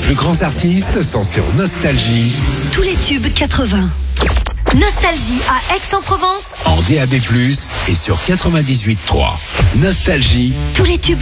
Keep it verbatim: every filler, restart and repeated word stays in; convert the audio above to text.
plus grands artistes sont sur Nostalgie. Tous les tubes quatre-vingts. Nostalgie à Aix-en-Provence. En D A B plus, et sur quatre-vingt-dix-huit point trois. Nostalgie. Tous les tubes